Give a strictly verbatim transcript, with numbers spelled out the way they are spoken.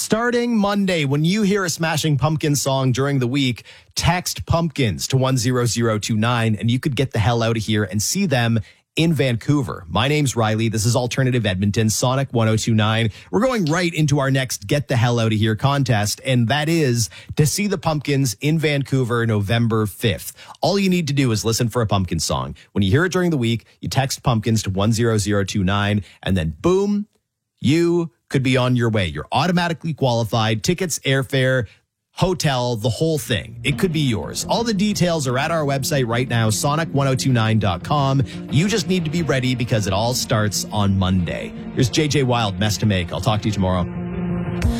Starting Monday, when you hear a Smashing Pumpkins song during the week, text Pumpkins to one zero zero two nine and you could get the hell out of here and see them in Vancouver. My name's Riley. This is Alternative Edmonton, Sonic one oh two nine. We're going right into our next Get the Hell Out of Here contest, and that is to see the Pumpkins in Vancouver November fifth. All you need to do is listen for a Pumpkin song. When you hear it during the week, you text Pumpkins to one zero zero two nine, and then boom, you could be on your way. You're automatically qualified. Tickets, airfare, hotel, the whole thing. It could be yours. All the details are at our website right now, sonic one oh two nine dot com. You just need to be ready because it all starts on Monday. Here's J J Wild, Mess to Make. I'll talk to you tomorrow.